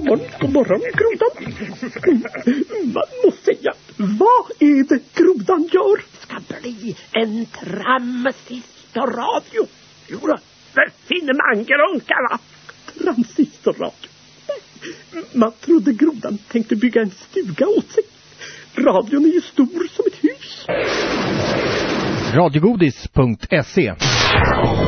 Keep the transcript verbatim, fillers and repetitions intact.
god morgon, god morgon, grodan. Man måste säga, vad är det grodan gör? Ska bli en transistorradio. Jo då, för Finnemangrunkarna. Transistorradio. Man trodde grodan tänkte bygga en stuga åt sig. Radion är ju stor som ett hus. Radiogodis punkt se